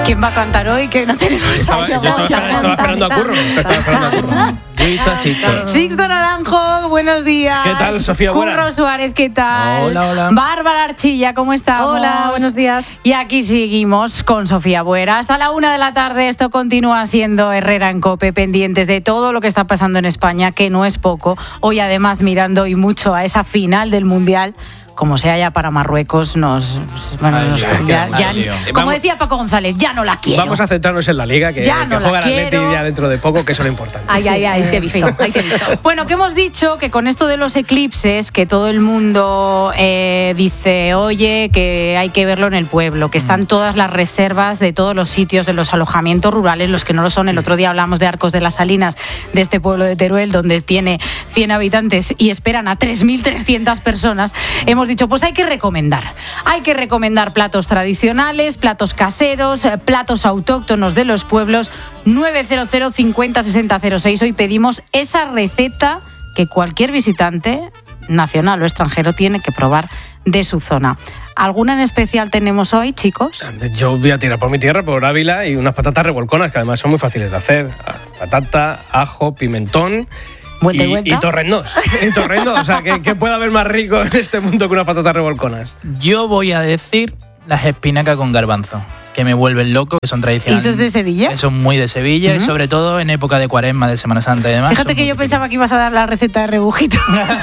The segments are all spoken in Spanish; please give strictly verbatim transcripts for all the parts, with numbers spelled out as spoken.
¿Quién va a cantar hoy? Que no tenemos estaba, yo estaba, estaba, estaba esperando a Curro. Estaba esperando a Curro. Sixto Naranjo, buenos días. ¿Qué tal, Sofía? Curro Buena. Suárez, ¿qué tal? Hola, hola. Bárbara Archilla, ¿cómo estamos? Hola, buenos días. Y aquí seguimos con Sofía Buera. Hasta la una de la tarde esto continúa siendo Herrera en COPE, pendientes de todo lo que está pasando en España, que no es poco. Hoy además mirando y mucho a esa final del Mundial. Como sea ya para Marruecos, nos, bueno, Ay, nos Dios, ya, qué ya, mal lío. como Vamos, decía Paco González, ya no la quiero. Vamos a centrarnos en la Liga, que, Ya que no la juega el Atleti quiero. ya dentro de poco, que eso es lo importante. Ay, ay, ay, te he visto, en fin. ay, te he visto. Bueno, que hemos dicho que con esto de los eclipses, que todo el mundo eh, dice, oye, que hay que verlo en el pueblo, que están todas las reservas de todos los sitios, de los alojamientos rurales, los que no lo son. El otro día hablamos de Arcos de las Salinas, de este pueblo de Teruel, donde tiene cien habitantes y esperan a tres mil trescientas personas. Hemos dicho, pues hay que recomendar. Hay que recomendar platos tradicionales, platos caseros, eh, platos autóctonos de los pueblos. Nueve cero cero cincuenta sesenta cero seis. Hoy pedimos esa receta que cualquier visitante, nacional o extranjero, tiene que probar de su zona. ¿Alguna en especial tenemos hoy, chicos? Yo voy a tirar por mi tierra, por Ávila, y unas patatas revolconas, que además son muy fáciles de hacer. Patata, ajo, pimentón... Vuelta y, y, vuelta. y torrendos. Y torrendos. O sea, ¿qué, ¿qué puede haber más rico en este mundo que unas patatas revolconas? Yo voy a decir las espinacas con garbanzo, que me vuelven loco, que son tradicionales. ¿Y eso es de Sevilla? Que son muy de Sevilla, Uh-huh. y sobre todo en época de Cuaresma, de Semana Santa y demás. Fíjate son que muy yo típicas. pensaba que ibas a dar la receta de rebujito.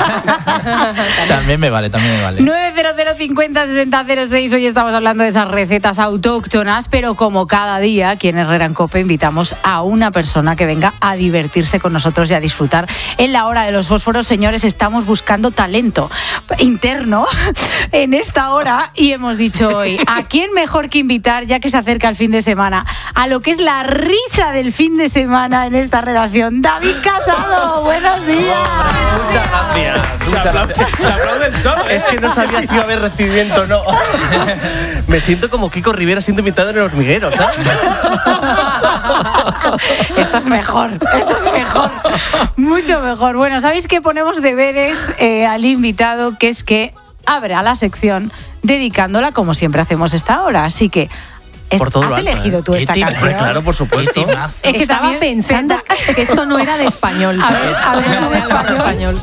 También me vale, también me vale. nueve cero cero cincuenta sesenta cero seis. Hoy estamos hablando de esas recetas autóctonas, pero como cada día aquí en Herrera en COPE invitamos a una persona que venga a divertirse con nosotros y a disfrutar. En la hora de los fósforos, señores, estamos buscando talento interno en esta hora y hemos dicho hoy, ¿a quién mejor que invitar, ya que se acerca el fin de semana, a lo que es la risa del fin de semana en esta redacción? David Casado, buenos días. Muchas gracias. Se aplaude, se aplaude el solo. Es que no sabía si iba a haber recibimiento o no. Me siento como Kiko Rivera siendo invitado en el hormiguero, ¿sabes? Esto es mejor, esto es mejor, mucho mejor. Bueno, ¿sabéis que ponemos deberes eh, al invitado? Que es que abra la sección dedicándola como siempre hacemos esta hora. Así que, es- Por todo lo ¿has alto, elegido ¿eh? tú esta Qué tipo, canción? Claro, por supuesto. Qué timazo. Es que Estaba también- pensando que esto no era de español. A ver, a ver, No ¿de era de español?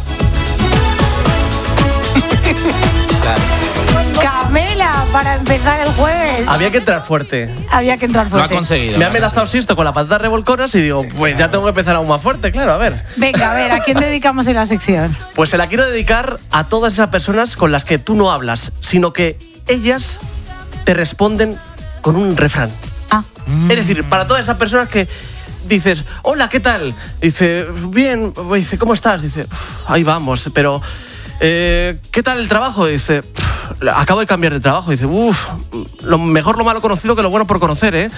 Camela, para empezar el jueves. Había que entrar fuerte. Había que entrar Lo ha fuerte. conseguido. Me ha amenazado Sisto con las patatas revolconas y digo, pues ya tengo que empezar aún más fuerte, claro, a ver. Venga, a ver, ¿a quién dedicamos en la sección? Pues se la quiero dedicar a todas esas personas con las que tú no hablas, sino que ellas te responden con un refrán. Ah, Es decir, para todas esas personas que dices, hola, ¿qué tal? Dice, bien, dice, ¿cómo estás? Dice, ahí vamos, pero eh, ¿qué tal el trabajo? Dice, acabo de cambiar de trabajo. Dice, uff, lo mejor lo malo conocido que lo bueno por conocer, ¿eh?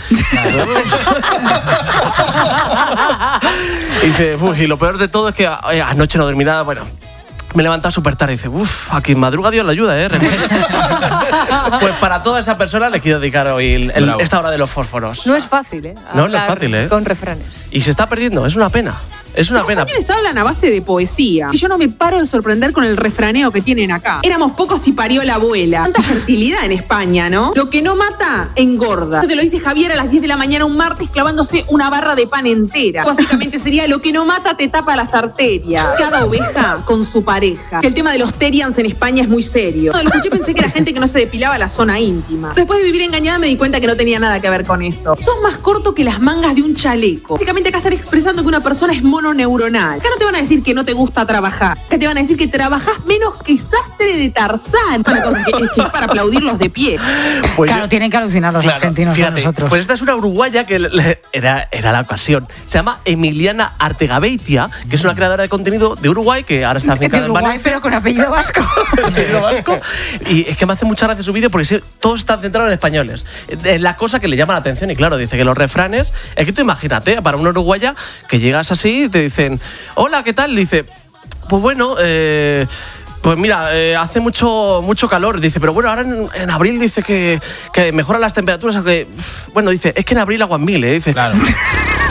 Dice, uff, y lo peor de todo es que eh, anoche no dormí nada, bueno. Me levantaba súper tarde y dice, uff, a quien madruga Dios le ayuda, ¿eh? Pues para toda esa persona le quiero dedicar hoy el- el- esta hora de los fósforos. No es fácil, ¿eh? No, no es Hablar fácil, ¿eh? Con refranes. Y se está perdiendo, es una pena. Es una Los pena. españoles hablan a base de poesía. Y yo no me paro de sorprender con el refraneo que tienen acá. Éramos pocos y parió la abuela. Tanta fertilidad en España, ¿no? Lo que no mata, engorda. Esto te lo dice Javier a las diez de la mañana un martes clavándose una barra de pan entera. Básicamente sería lo que no mata te tapa las arterias. Cada oveja con su pareja. Que el tema de los terians en España es muy serio. Cuando lo escuché pensé que era gente que no se depilaba la zona íntima. Después de vivir engañada me di cuenta que no tenía nada que ver con eso. Sos más corto que las mangas de un chaleco. Básicamente acá están expresando que una persona es mononeuronal. Acá no te van a decir que no te gusta trabajar. Acá te van a decir que trabajás menos que sastre de Tarzán. Una cosa que es que es para aplaudirlos de pie. Pues claro, yo- tienen que alucinar los Claro, argentinos fíjate, con nosotros. Pues esta es una uruguaya que le- era, era la ocasión. Se llama Emiliana Artegabeitia, que es una creadora de contenido de Uruguay, que ahora está de afincada en Uruguay, Valencia. pero con apellido vasco. apellido vasco. Y es que me hace mucha gracia su vídeo porque sí, todo está centrado en españoles. Es la cosa que le llama la atención. Y claro, dice que los refranes. Es que tú imagínate, para una uruguaya que llegas así y te dicen, hola, ¿qué tal? Dice, pues bueno, eh. Pues mira, eh, hace mucho mucho calor, dice, pero bueno, ahora en, en abril dice que, que mejoran las temperaturas, aunque, bueno, dice, es que en abril aguas mil, ¿eh? Dice, Claro.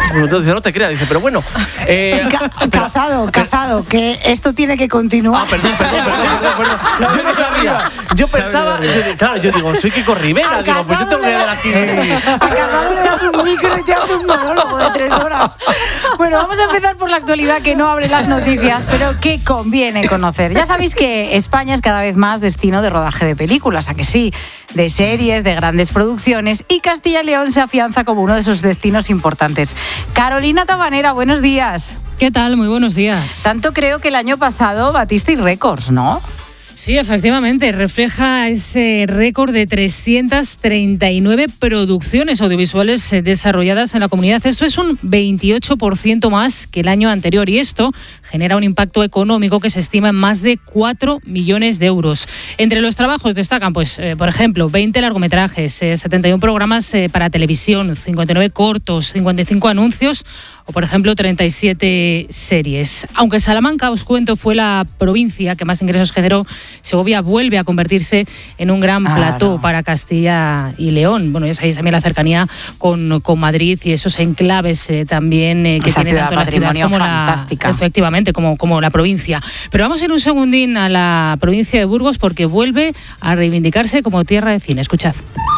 Dice, no te creas. Dice, pero bueno. Eh, Ca- pero- casado, casado, que esto tiene que continuar. Ah, perdón, perdón, perdón, perdón, perdón. Yo no sabía. Yo pensaba, yo digo, claro, yo digo, soy Kiko Rivera. A Digo, pues yo tengo que Casado dar aquí. A Casado le das un micro y te hace un monólogo de tres horas. Bueno, vamos a empezar por la actualidad que no abre las noticias, pero que conviene conocer. Ya sabéis que España es cada vez más destino de rodaje de películas, ¿a que sí? De series, de grandes producciones, y Castilla y León se afianza como uno de esos destinos importantes. Carolina Tabanera, buenos días. ¿Qué tal? Muy buenos días. Tanto creo que el año pasado batisteis récords, ¿no? Sí, efectivamente, refleja ese récord de trescientas treinta y nueve producciones audiovisuales desarrolladas en la comunidad. Esto es un veintiocho por ciento más que el año anterior y esto genera un impacto económico que se estima en más de cuatro millones de euros. Entre los trabajos destacan, pues, eh, por ejemplo, veinte largometrajes, eh, setenta y uno programas eh, para televisión, cincuenta y nueve cortos, cincuenta y cinco anuncios o, por ejemplo, treinta y siete series. Aunque Salamanca, os cuento, fue la provincia que más ingresos generó, Segovia vuelve a convertirse en un gran Claro. plató para Castilla y León. Bueno, ya sabéis también la cercanía con, con Madrid y esos enclaves eh, también eh, que Esa tiene ciudad tanto la ciudad patrimonio como fantástica. la, efectivamente, como, como la provincia. Pero vamos a ir un segundín a la provincia de Burgos porque vuelve a reivindicarse como tierra de cine. Escuchad.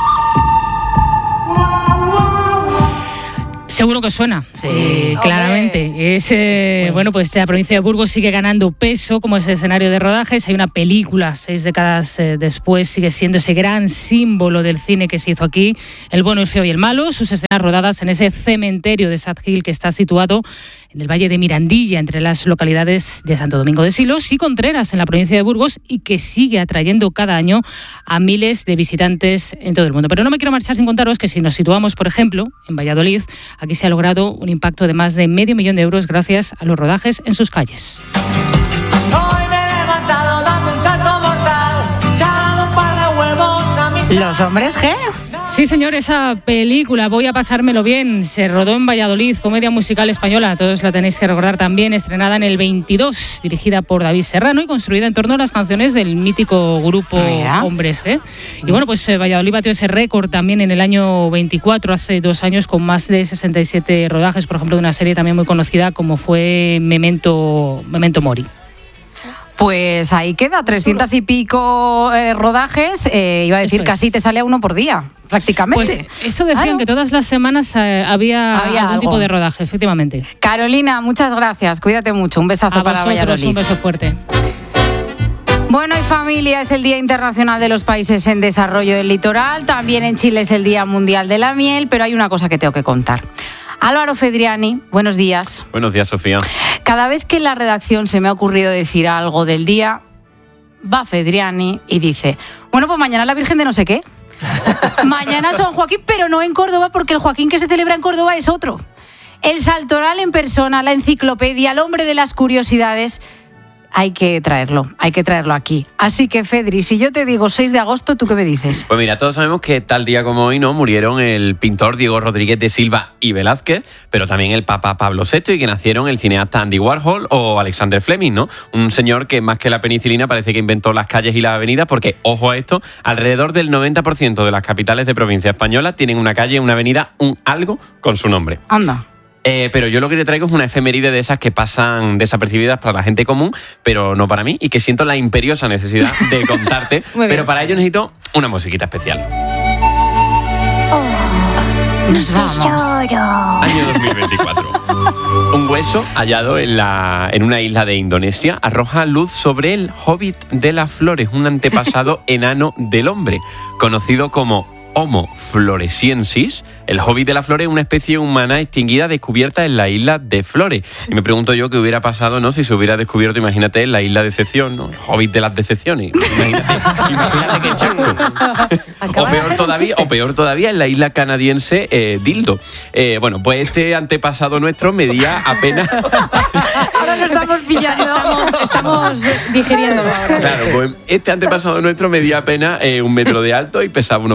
Seguro que suena, Sí. eh, Hombre. claramente. Es, eh, bueno. bueno, pues la provincia de Burgos sigue ganando peso como ese escenario de rodajes. Hay una película, seis décadas eh, después, sigue siendo ese gran símbolo del cine que se hizo aquí, El bueno, el feo y el malo. Sus escenas rodadas en ese cementerio de Sad Hill que está situado en el Valle de Mirandilla, entre las localidades de Santo Domingo de Silos y Contreras, en la provincia de Burgos, y que sigue atrayendo cada año a miles de visitantes en todo el mundo. Pero no me quiero marchar sin contaros que si nos situamos, por ejemplo, en Valladolid, aquí se ha logrado un impacto de más de medio millón de euros gracias a los rodajes en sus calles. Hoy me he levantado dando un salto mortal, echado un par de huevos a mis... Los hombres G. Sí, señor, esa película, Voy a pasármelo bien, se rodó en Valladolid, comedia musical española, todos la tenéis que recordar también, estrenada en el veintidós, dirigida por David Serrano y construida en torno a las canciones del mítico grupo Mira. Hombres G. Y bueno, pues eh, Valladolid batió ese récord también en el año veinticuatro, hace dos años, con más de sesenta y siete rodajes, por ejemplo, de una serie también muy conocida como fue Memento, Memento Mori. Pues ahí queda, trescientos y pico eh, rodajes, eh, iba a decir Eso es. casi te sale a uno por día, prácticamente. Pues eso decían, Claro. que todas las semanas eh, había, Había algún algo. tipo de rodaje, efectivamente. Carolina, muchas gracias, cuídate mucho, un besazo A para vosotros, Valladolid. un beso fuerte. Bueno, y familia, es el Día Internacional de los Países en Desarrollo del Litoral, también en Chile es el Día Mundial de la Miel, pero hay una cosa que tengo que contar. Álvaro Fedriani, buenos días. Buenos días, Sofía. Cada vez que en la redacción se me ha ocurrido decir algo del día, va Fedriani y dice, bueno, pues mañana la Virgen de no sé qué. Mañana San Joaquín, pero no en Córdoba, porque el Joaquín que se celebra en Córdoba es otro. El Saltoral en persona, la enciclopedia, el hombre de las curiosidades. Hay que traerlo, hay que traerlo aquí. Así que, Fedri, si yo te digo seis de agosto, ¿tú qué me dices? Pues mira, todos sabemos que tal día como hoy, ¿no?, murieron el pintor Diego Rodríguez de Silva y Velázquez, pero también el Papa Pablo sexto, y que nacieron el cineasta Andy Warhol o Alexander Fleming, ¿no? Un señor que más que la penicilina parece que inventó las calles y las avenidas, porque, ojo a esto, alrededor del noventa por ciento de las capitales de provincia española tienen una calle, una avenida, un algo con su nombre. Anda. Eh, pero yo lo que te traigo es una efeméride de esas que pasan desapercibidas para la gente común, pero no para mí, y que siento la imperiosa necesidad de contarte. Muy bien. Pero para ello necesito una musiquita especial. Nos vamos. Año dos mil veinticuatro. Un hueso hallado en, la, en una isla de Indonesia arroja luz sobre el Hobbit de las Flores, un antepasado enano del hombre, conocido como Homo floresiensis. El Hobbit de las Flores es una especie humana extinguida descubierta en la isla de Flores. Y me pregunto yo qué hubiera pasado, ¿no?, si se hubiera descubierto, imagínate, en la isla de Decepción, ¿no? El Hobbit de las Decepciones. Imagínate, imagínate qué chango. O peor todavía, o peor todavía, en la isla canadiense eh, Dildo. Eh, bueno, pues este antepasado nuestro medía apenas... Ahora lo estamos pillando. Estamos, estamos digiriéndolo ahora. Claro, pues este antepasado nuestro medía apenas eh, un metro de alto y pesaba unos veinticinco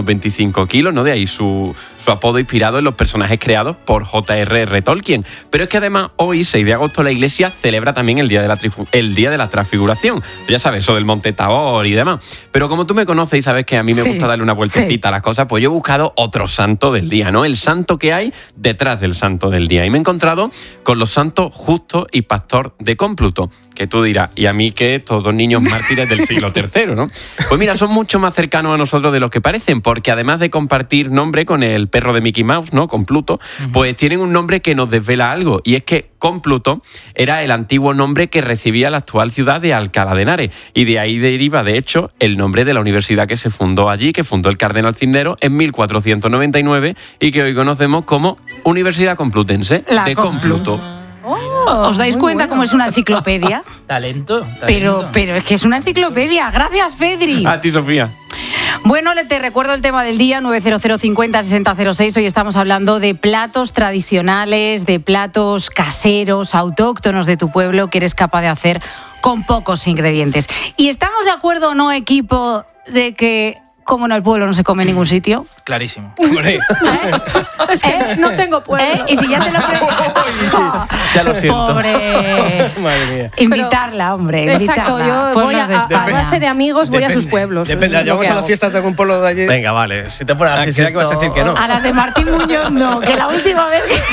cinco kilos, ¿no? De ahí su, su apodo inspirado en los personajes creados por J R R Tolkien. Pero es que además hoy, seis de agosto, la Iglesia celebra también el Día de la, trifu- el día de la Transfiguración. Ya sabes, eso del Monte Tabor y demás. Pero como tú me conoces y sabes que a mí me Sí, gusta darle una vueltecita sí. a las cosas, pues yo he buscado otro santo del día, ¿no? El santo que hay detrás del santo del día. Y me he encontrado con los santos Justo y Pastor de Cómpluto, que tú dirás, ¿y a mí qué? Todos niños mártires del siglo tercero, ¿no? Pues mira, son mucho más cercanos a nosotros de lo que parecen, porque además de compartir nombre con el perro de Mickey Mouse, ¿no? Con Pluto, uh-huh. pues tienen un nombre que nos desvela algo, y es que Cómpluto era el antiguo nombre que recibía la actual ciudad de Alcalá de Henares, y de ahí deriva, de hecho, el nombre de la universidad que se fundó allí, que fundó el cardenal Cisneros en mil cuatrocientos noventa y nueve, y que hoy conocemos como Universidad Complutense La de Cómpluto. ¿Os dais cuenta bueno. cómo es una enciclopedia? Talento, talento. Pero, pero es que es una enciclopedia. Gracias, Fedri. A ti, Sofía. Bueno, le- te recuerdo el tema del día, nueve cero cero cincuenta sesenta cero seis. Hoy estamos hablando de platos tradicionales, de platos caseros, autóctonos de tu pueblo que eres capaz de hacer con pocos ingredientes. ¿Y estamos de acuerdo o no, equipo, de que como en el pueblo no se come en ningún sitio? Clarísimo. Hombre, ¿Eh? Es que ¿Eh? no tengo pueblo. ¿Eh? Y si ya te lo pregunto. Ya lo siento. Pobre. madre mía. Invitarla, hombre. Invitarla. Exacto, yo Pueblos voy a, de a- España. a base de amigos, voy a sus Depende, pueblos. Depende, Es lo llevamos que a la hago. fiesta de algún pueblo de allí. Venga, vale. Si te pones Ah, así, creía si que ibas a esto- decir que no. A las de Martín Muñoz no, que la última vez que,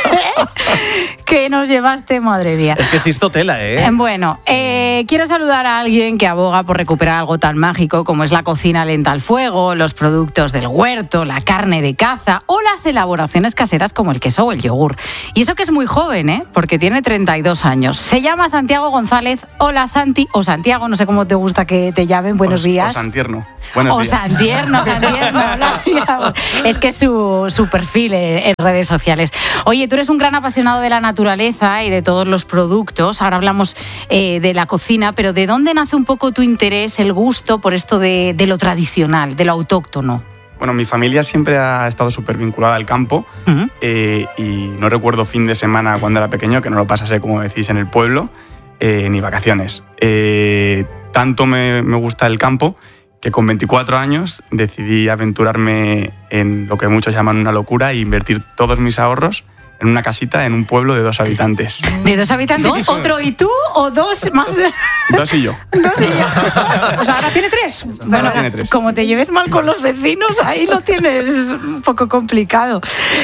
que nos llevaste, madre mía. Es que si esto tela, ¿eh? Eh, Bueno, eh, quiero saludar a alguien que aboga por recuperar algo tan mágico como es la cocina lenta al fuego, los productos del huerto, la carne de caza o las elaboraciones caseras como el queso o el yogur. Y eso que es muy joven, ¿eh? Porque tiene treinta y dos años. Se llama Santiago González. Hola, Santi. O Santiago, no sé cómo te gusta que te llamen. Buenos O- días. O Santierno. Buenos O días. Santierno, Santierno. Hola. Es que es su, su perfil en en redes sociales. Oye, tú eres un gran apasionado de la naturaleza y de todos los productos. Ahora hablamos eh, de la cocina, pero ¿de dónde nace un poco tu interés, el gusto por esto de, de lo tradicional, de lo autóctono? Bueno, mi familia siempre ha estado súper vinculada al campo Ujú. eh, y no recuerdo fin de semana cuando era pequeño que no lo pasase, como decís, en el pueblo, eh, ni vacaciones. Eh, tanto me, me gusta el campo que con veinticuatro años decidí aventurarme en lo que muchos llaman una locura e invertir todos mis ahorros en una casita en un pueblo de dos habitantes. ¿De dos habitantes? ¿Otro y tú o dos más? De... Dos y yo. Dos y yo. O sea, ahora tiene tres. Bueno, tiene tres. como te lleves mal con los vecinos, ahí lo tienes un poco complicado.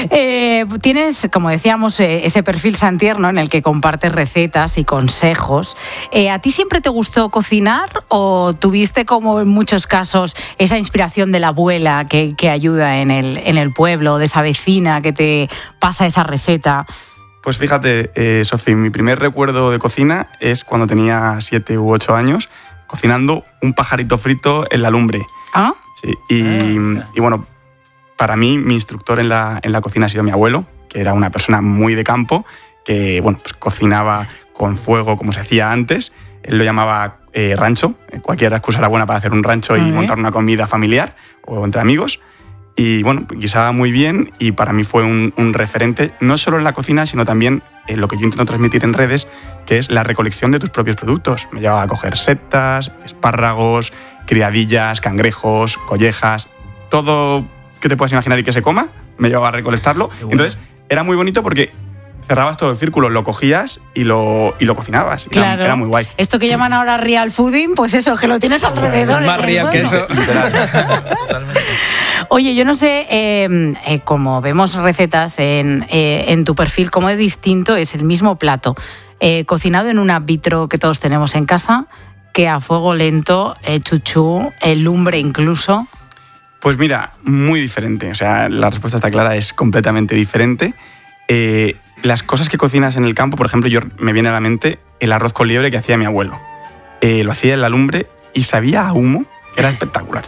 Eh, tienes, como decíamos, eh, ese perfil santierno en el que compartes recetas y consejos. Eh, ¿A ti siempre te gustó cocinar o tuviste, como en muchos casos, esa inspiración de la abuela que, que ayuda en el, en el pueblo, de esa vecina que te pasa esa receta? Pues fíjate, eh, Sofi, mi primer recuerdo de cocina es cuando tenía siete u ocho años, cocinando un pajarito frito en la lumbre. ¿Ah? Sí, y, y bueno, para mí, mi instructor en la, en la cocina ha sido mi abuelo, que era una persona muy de campo, que bueno, pues cocinaba con fuego como se hacía antes. Él lo llamaba eh, rancho. Cualquier excusa era buena para hacer un rancho y Muy bien. montar una comida familiar o entre amigos. Y bueno, guisaba muy bien y para mí fue un, un referente, no solo en la cocina, sino también en lo que yo intento transmitir en redes, que es la recolección de tus propios productos. Me llevaba a coger setas, espárragos, criadillas, cangrejos, collejas, todo que te puedas imaginar y que se coma, me llevaba a recolectarlo. bueno. Entonces, era muy bonito porque cerrabas todo el círculo, lo cogías y lo, y lo cocinabas. Era- Claro. Era muy guay. Esto que llaman ahora real fooding, pues eso, que lo tienes alrededor. Más en el real que pueblo. eso. Totalmente. Oye, yo no sé, eh, eh, como vemos recetas en, eh, en tu perfil, cómo de distinto es el mismo plato eh, cocinado en un ámbito que todos tenemos en casa, que a fuego lento, eh, chuchú, el lumbre incluso. Pues mira, muy diferente. O sea, la respuesta está clara, es completamente diferente. Eh, las cosas que cocinas en el campo, por ejemplo, yo me viene a la mente el arroz con liebre que hacía mi abuelo. Eh, lo hacía en la lumbre y sabía a humo, que era espectacular.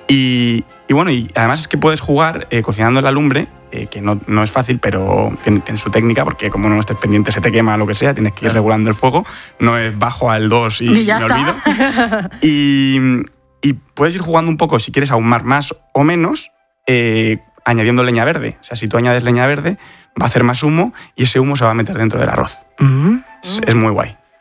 Y, y bueno, y además es que puedes jugar eh, cocinando en la lumbre, eh, que no, no es fácil, pero tiene, tiene su técnica, porque como no estés pendiente se te quema lo que sea, tienes que ir regulando el fuego. No es bajo al dos y, Y ya me está. olvido. Y, y puedes ir jugando un poco, si quieres ahumar más o menos, eh, añadiendo leña verde. O sea, si tú añades leña verde, va a hacer más humo y ese humo se va a meter dentro del arroz. Mm. Es, es muy guay.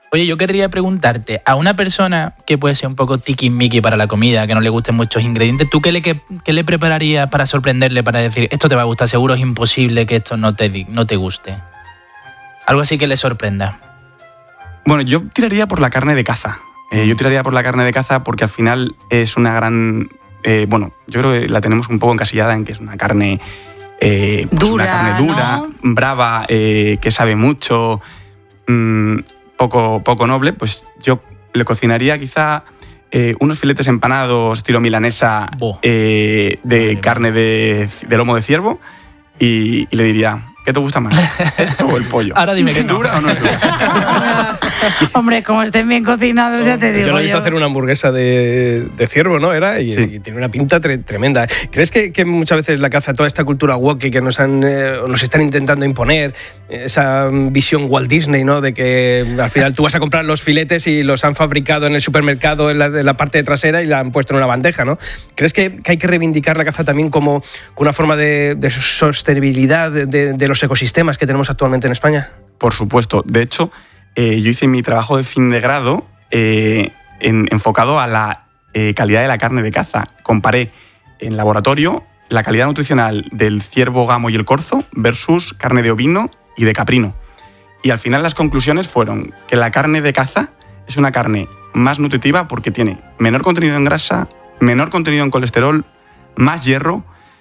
Oye, yo querría preguntarte, a una persona que puede ser un poco tiquismiqui para la comida, que no le gusten muchos ingredientes, ¿tú qué le, qué, qué le prepararías para sorprenderle, para decir, esto te va a gustar, seguro es imposible que esto no te, no te guste? Algo así que le sorprenda. Bueno, yo tiraría por la carne de caza. Eh, yo tiraría por la carne de caza porque al final es una gran... Eh, bueno, yo creo que la tenemos un poco encasillada en que es una carne... Eh, pues dura, una carne dura, ¿no? brava, eh, que sabe mucho, mmm, poco, poco noble. Pues yo le cocinaría quizá eh, unos filetes empanados estilo milanesa eh, de Madre carne de, de lomo de ciervo y, y le diría... ¿Qué te gusta más? ¿Esto o el pollo? Ahora dime que ¿Es no. dura o no es dura? Hombre, como estén bien cocinados, ya te digo Yo lo he visto yo. hacer una hamburguesa de, de ciervo, ¿no? Era y, Sí. y tiene una pinta tre- tremenda. ¿Crees que, que muchas veces la caza, toda esta cultura woke que nos han eh, nos están intentando imponer, esa visión Walt Disney, ¿no? De que al final tú vas a comprar los filetes y los han fabricado en el supermercado en la, en la parte trasera y la han puesto en una bandeja, ¿no? ¿Crees que, que hay que reivindicar la caza también como una forma de, de sostenibilidad de, de, de los ecosistemas que tenemos actualmente en España? Por supuesto. De hecho, eh, yo hice mi trabajo de fin de grado eh, en, enfocado a la eh, calidad de la carne de caza. Comparé en laboratorio la calidad nutricional del ciervo, gamo y el corzo versus carne de ovino y de caprino. Y al final las conclusiones fueron que la carne de caza es una carne más nutritiva porque tiene menor contenido en grasa, menor contenido en colesterol, más hierro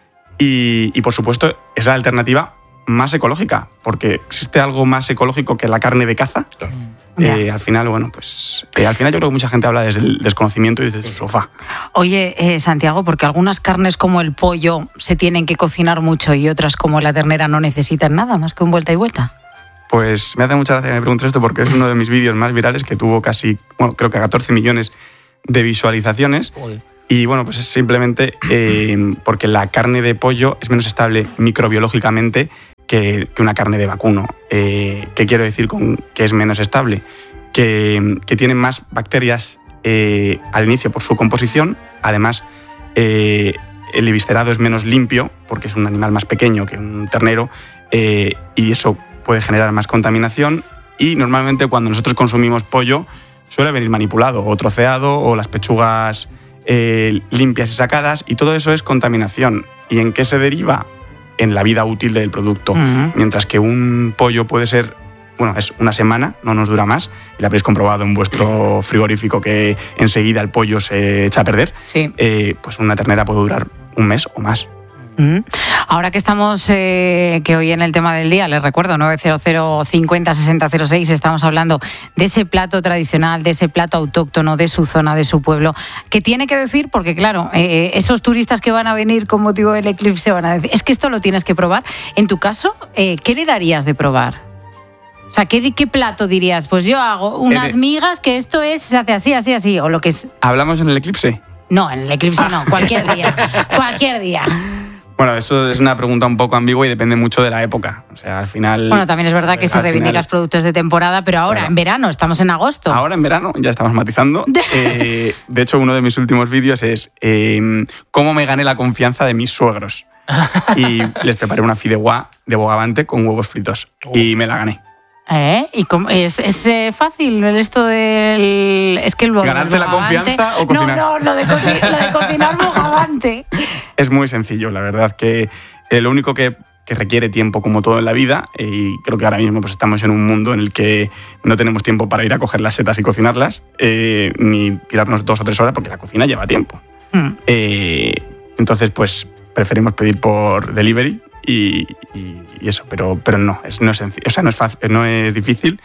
y, y por supuesto, es la alternativa más ecológica, porque existe algo más ecológico que la carne de caza. Eh, al final, bueno, pues eh, al final yo creo que mucha gente habla desde el desconocimiento y desde su sofá. Oye, eh, Santiago, porque algunas carnes como el pollo se tienen que cocinar mucho y otras como la ternera no necesitan nada más que un vuelta y vuelta. Pues me hace mucha gracia que me preguntes esto porque es uno de mis vídeos más virales que tuvo casi, bueno, creo que catorce millones de visualizaciones. Joder. Y bueno, pues es simplemente eh, porque la carne de pollo es menos estable microbiológicamente que, que una carne de vacuno. Eh, ¿Qué quiero decir con que es menos estable? Que, que tiene más bacterias eh, al inicio por su composición. Además, eh, el eviscerado es menos limpio porque es un animal más pequeño que un ternero eh, y eso puede generar más contaminación. Y normalmente cuando nosotros consumimos pollo suele venir manipulado o troceado o las pechugas eh, limpias y sacadas y todo eso es contaminación. ¿Y en qué se deriva? En la vida útil del producto. Uh-huh. Mientras que un pollo puede ser, bueno, es una semana, no nos dura más, y lo habréis comprobado en vuestro frigorífico que enseguida el pollo se echa a perder, sí. eh, pues una ternera puede durar un mes o más. Mm. Ahora que estamos, eh, que hoy en el tema del día, les recuerdo, nueve cero cero cincuenta sesenta cero seis, estamos hablando de ese plato tradicional, de ese plato autóctono de su zona, de su pueblo, que tiene que decir, porque claro, eh, esos turistas que van a venir con motivo del eclipse van a decir, es que esto lo tienes que probar. En tu caso, eh, ¿qué le darías de probar? O sea, ¿qué, ¿qué plato dirías? Pues yo hago unas eh, migas que esto es, se hace así, así, así, o lo que es... ¿Hablamos en el eclipse? No, en el eclipse no, cualquier día, cualquier día. Bueno, eso es una pregunta un poco ambigua y depende mucho de la época. O sea, al final... Bueno, también es verdad que se reivindican los productos de temporada, pero ahora, claro, en verano, estamos en agosto. Ahora en verano, ya estamos matizando. eh, de hecho, uno de mis últimos vídeos es eh, cómo me gané la confianza de mis suegros. Y les preparé una fideuá de bogavante con huevos fritos. Y me la gané. ¿Eh? ¿Y cómo, es, es eh, fácil esto del... Es que el ¿ganarte la confianza o cocinar? No, no, lo de, co- lo de cocinar bogavante. Es muy sencillo, la verdad, que eh, lo único que, que requiere tiempo, como todo en la vida, eh, y creo que ahora mismo pues, estamos en un mundo en el que no tenemos tiempo para ir a coger las setas y cocinarlas, eh, ni tirarnos dos o tres horas, porque la cocina lleva tiempo. Mm. Eh, entonces, pues, preferimos pedir por delivery y, y, y eso, pero, pero no, es, no es sencillo, o sea, no es fácil, no es difícil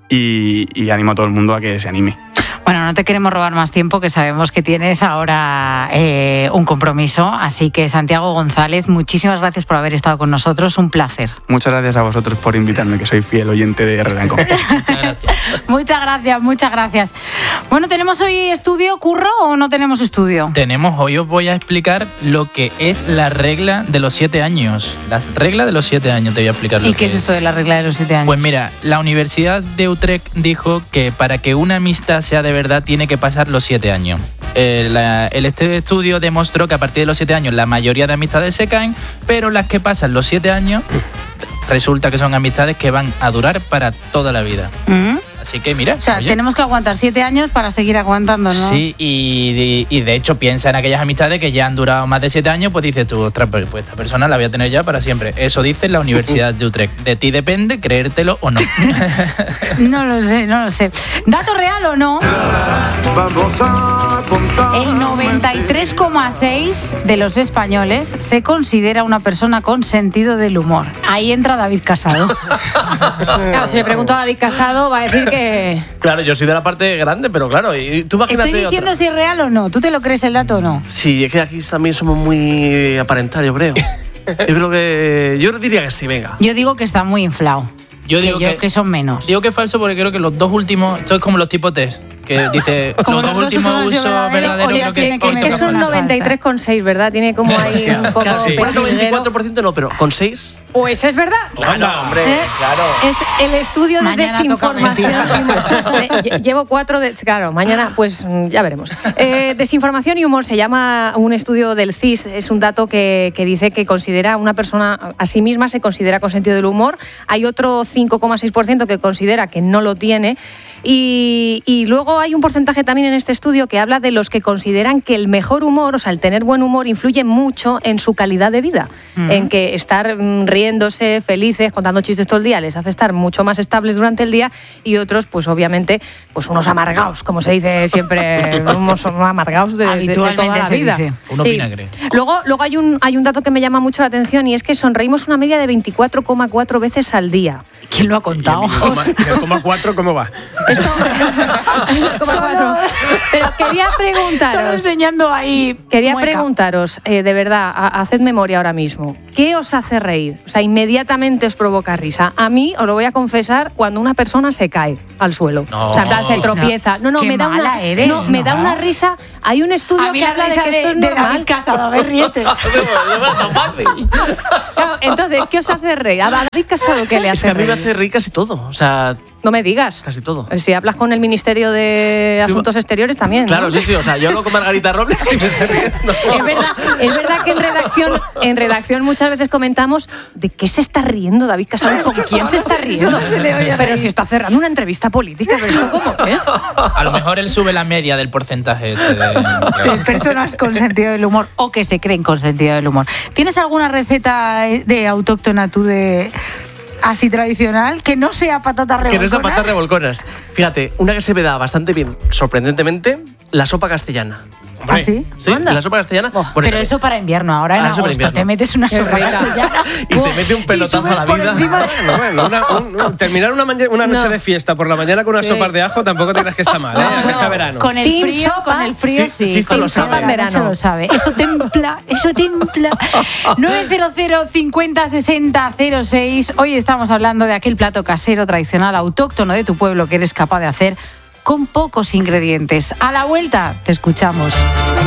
y, y animo a todo el mundo a que se anime. Bueno, no te queremos robar más tiempo, que sabemos que tienes ahora eh, un compromiso. Así que, Santiago González, muchísimas gracias por haber estado con nosotros. Un placer. Muchas gracias a vosotros por invitarme, que soy fiel oyente de R N C. Muchas gracias, muchas gracias. Bueno, ¿tenemos hoy estudio, Curro, o no tenemos estudio? Tenemos, hoy os voy a explicar lo que es la regla de los siete años. La regla de los siete años, te voy a explicar. ¿Y qué es esto de la regla de los siete años? Pues mira, la Universidad de Utrecht dijo que para que una amistad sea de verdad tiene que pasar los siete años. El, el este estudio demostró que a partir de los siete años la mayoría de amistades se caen, pero las que pasan los siete años resulta que son amistades que van a durar para toda la vida. ¿Mm? Así que mira. O sea, oye. tenemos que aguantar siete años para seguir aguantando, ¿no? Sí, y, y de hecho piensa en aquellas amistades que ya han durado más de siete años, pues dices tú, ostras, pues esta persona la voy a tener ya para siempre. Eso dice la Universidad de Utrecht. De ti depende creértelo o no. No lo sé, no lo sé. ¿Dato real o no? El noventa y tres coma seis de los españoles se considera una persona con sentido del humor. Ahí entra David Casado. Claro, si le pregunto a David Casado, va a decir que... Claro, yo soy de la parte grande, pero claro, y tú imagínate Estoy diciendo otra. si es real o no. ¿Tú te lo crees el dato o no? Sí, es que aquí también somos muy aparentados, yo creo. Yo creo que... Yo diría que sí, venga. Yo digo que está muy inflado. Yo digo que, yo- que, que son menos. digo que es falso porque creo que los dos últimos, esto es como los tipos test, que dice Como los dos los dos últimos usos usos verdaderos, verdaderos, oye, creo que tiene que hoy meter toca Es un una falso. noventa y tres coma seis, ¿verdad? Tiene como ahí un poco... Casi. pejiguero. ¿Cuánto? veinticuatro por ciento no, pero con seis. Pues es verdad. Claro, hombre, ¿Eh? claro. Es el estudio de Mañana toca desinformación. Lle- Llevo cuatro de. Claro, mañana, pues mm, ya veremos. Eh, desinformación y humor se llama un estudio del C I S. Es un dato que, que dice que considera una persona a sí misma se considera con sentido del humor. Hay otro cinco coma seis por ciento que considera que no lo tiene. Y, y luego hay un porcentaje también en este estudio que habla de los que consideran que el mejor humor, o sea, el tener buen humor, influye mucho en su calidad de vida. Mm. En que estar mm, riéndose, felices, contando chistes todo el día, les hace estar mucho más estables durante el día, y otros, pues obviamente, pues unos amargaos, como se dice siempre, unos amargaos de, de- de Habitualmente toda la se vida. dice. Unos Sí. vinagre. Luego, luego hay un hay un dato que me llama mucho la atención, y es que sonreímos una media de veinticuatro coma cuatro veces al día. ¿Quién lo ha contado? ¿El coma cuatro cómo va? Esto, coma cuatro. Pero quería Solo preguntaros. enseñando ahí. Quería mueca. preguntaros, eh, de verdad, a- haced memoria ahora mismo. ¿Qué os hace reír? O sea, inmediatamente os provoca risa. A mí, os lo voy a confesar, cuando una persona se cae al suelo. No. O sea, en plan, se tropieza. No, no, Qué me da mala una, eres, no, me da ¿no? una risa. Hay un estudio A mí que la habla de risa que de, esto es de normal. David Casado, a ver, ríete. Claro, entonces, ¿qué os hace reír? A David Casado, ¿qué le Es hace que a mí me reír? hace reír casi todo. O sea, No me digas. casi todo. Si hablas con el Ministerio de Asuntos Exteriores también, ¿no? Claro, sí, sí. O sea, yo hablo con Margarita Robles y me estoy riendo. Es verdad, es verdad que en redacción, en redacción muchas veces comentamos de qué se está riendo David Casado, con quién se está riendo. no se le oye Pero reír. si está cerrando una entrevista política, pero esto cómo es. A lo mejor él sube la media del porcentaje este de... De personas con sentido del humor o que se creen con sentido del humor. ¿Tienes alguna receta de autóctona tú de así tradicional que no sea patata Que revolcona? no es a patas revolconas. Fíjate, una que se me da bastante bien, sorprendentemente, la sopa castellana. ¿Ah, sí? Sí, Anda. la sopa castellana. Oh, bueno, pero eso para invierno, ahora en Ah, eso para agosto invierno. te metes una Qué sopa rica. castellana y te mete un pelotazo subes a la por vida. encima de- Bueno, bueno, una- un- un- terminar una, maña- una noche No. de fiesta por la mañana con unas Sí. sopas de ajo tampoco te creas que está mal, ¿eh? Aunque sea verano. Con el Team frío, sopa. con el frío Sí, sí. sí, esto Team lo sopa sabe. en verano Verano. lo sabe. Eso templa, eso templa. nueve cero cero cincuenta sesenta cero seis. Hoy estamos hablando de aquel plato casero tradicional autóctono de tu pueblo que eres capaz de hacer con pocos ingredientes. A la vuelta te escuchamos.